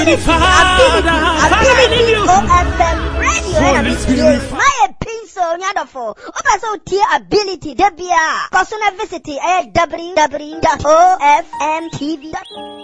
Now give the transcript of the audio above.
Ability OFM radio my pencil nyadofo obaso tie ability debia kosona visit www.ofmtv.com